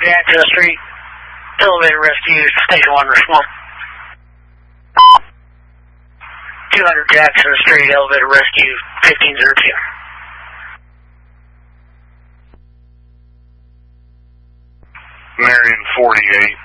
Jackson Street, elevator rescue, station 1 response. 200 Jackson Street, elevator rescue, 1502. Marion 48.